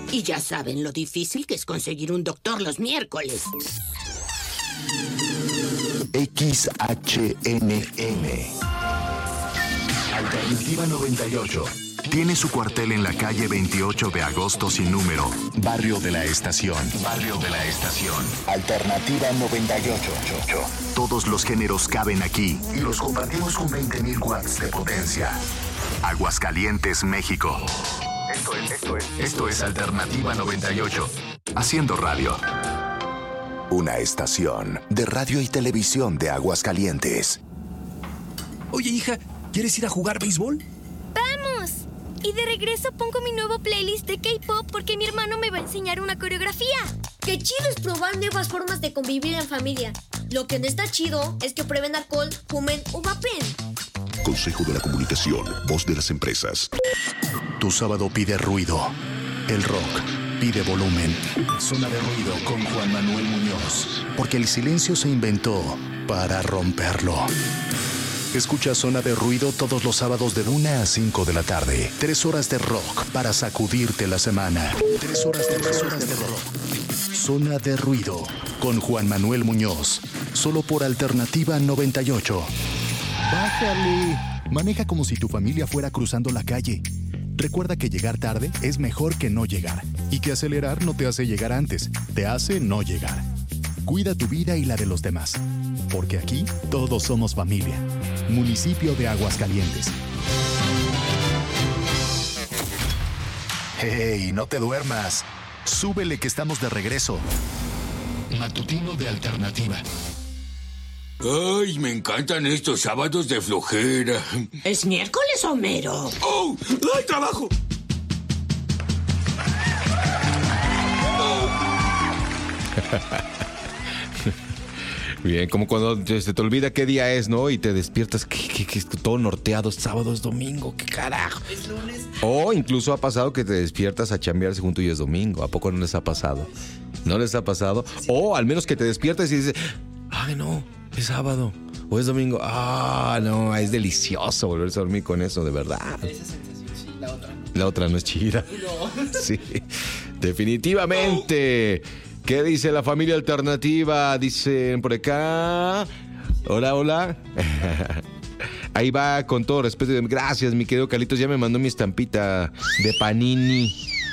Y ya saben lo difícil que es conseguir un doctor los miércoles. XHNN Alternativa 98 tiene su cuartel en la calle 28 de agosto sin número, Barrio de la Estación. Barrio de la Estación. Alternativa 98. Todos los géneros caben aquí y los compartimos con 20,000 watts de potencia. Aguascalientes, México. Esto es Alternativa 98. Haciendo radio. Una estación de radio y televisión de Aguascalientes. Oye, hija, ¿quieres ir a jugar béisbol? ¡Vamos! Y de regreso pongo mi nuevo playlist de K-pop porque mi hermano me va a enseñar una coreografía. ¡Qué chido es probar nuevas formas de convivir en familia! Lo que no está chido es que prueben alcohol, fumen o vapen. Consejo de la Comunicación, voz de las empresas. Tu sábado pide ruido. El rock pide volumen. Zona de ruido con Juan Manuel Muñoz. Porque el silencio se inventó para romperlo. Escucha Zona de Ruido todos los sábados de 1 a 5 de la tarde. 3 horas de rock para sacudirte la semana. 3 horas de rock. Zona de Ruido con Juan Manuel Muñoz. Solo por Alternativa 98. ¡Bájale! Maneja como si tu familia fuera cruzando la calle. Recuerda que llegar tarde es mejor que no llegar. Y que acelerar no te hace llegar antes, te hace no llegar. Cuida tu vida y la de los demás. Porque aquí todos somos familia. Municipio de Aguascalientes. ¡Hey! No te duermas. Súbele que estamos de regreso. Matutino de Alternativa. Ay, me encantan estos sábados de flojera. ¿Es miércoles, Homero? ¡Oh! ¡Ay, trabajo! Bien, como cuando se te olvida qué día es, ¿no? Y te despiertas que todo norteado, es sábado, es domingo, qué carajo. Es lunes. O incluso ha pasado que te despiertas a chambear según tú y es domingo. ¿A poco no les ha pasado? ¿No les ha pasado? O al menos que te despiertas y dices, ay, no, es sábado o es domingo. Ah, no, es delicioso volverse a dormir con eso, de verdad. Esa sensación, sí, la otra no. La otra no es chida. No. Sí, definitivamente. ¿Qué dice la familia alternativa? Dicen por acá. Hola. Ahí va, con todo respeto. Gracias, mi querido Carlitos. Ya me mandó mi estampita de Panini.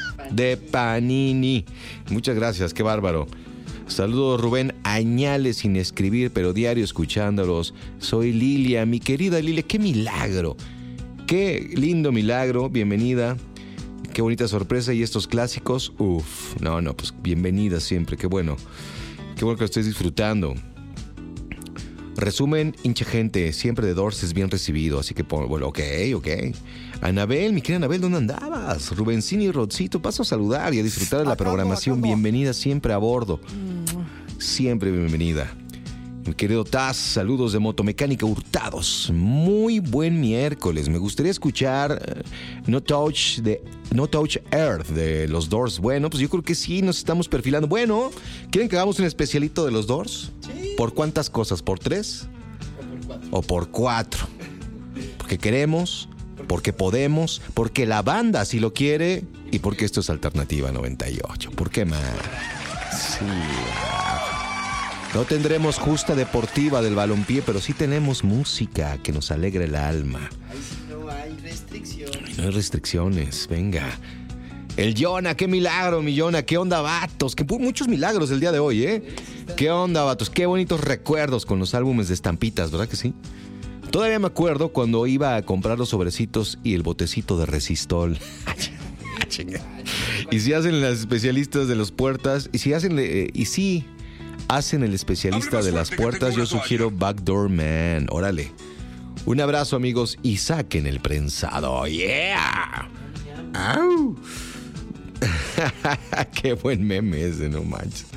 Muchas gracias, qué bárbaro. Saludos, Rubén Añales, sin escribir, pero diario escuchándolos. Soy Lilia, mi querida Lilia. ¡Qué milagro! ¡Qué lindo milagro! Bienvenida. Qué bonita sorpresa. Y estos clásicos, pues bienvenida siempre. Qué bueno que lo estés disfrutando. Resumen, hincha gente, siempre de Doors es bien recibido. Así que, bueno, ok. Anabel, mi querida Anabel, ¿dónde andabas? Rubencini y Rodcito, paso a saludar y a disfrutar de la programación. Bienvenida siempre a bordo. Siempre bienvenida. Mi querido Taz, saludos de Motomecánica Hurtados. Muy buen miércoles. Me gustaría escuchar No Touch Earth de los Doors. Bueno, pues yo creo que sí, nos estamos perfilando. Bueno, ¿quieren que hagamos un especialito de los Doors? Sí. ¿Por cuántas cosas? ¿Por 3? ¿O por 4? ¿O por 4? Porque queremos, porque podemos, porque la banda así lo quiere y porque esto es Alternativa 98. ¿Por qué más? Sí. No tendremos justa deportiva del balompié, pero sí tenemos música que nos alegre el alma. Ahí sí no hay restricciones. No hay restricciones, venga. El Jonah, qué milagro, mi Jonah. ¿Qué onda, vatos? Que muchos milagros el día de hoy, ¿eh? ¿Qué onda, vatos? Qué bonitos recuerdos con los álbumes de estampitas, ¿verdad que sí? Todavía me acuerdo cuando iba a comprar los sobrecitos y el botecito de Resistol. Y si hacen las especialistas de las puertas, y si hacen el especialista de las puertas, yo sugiero Backdoor Man. Órale. Un abrazo, amigos, y saquen el prensado. ¡Yeah! ¡Au! Qué buen meme ese, no manches.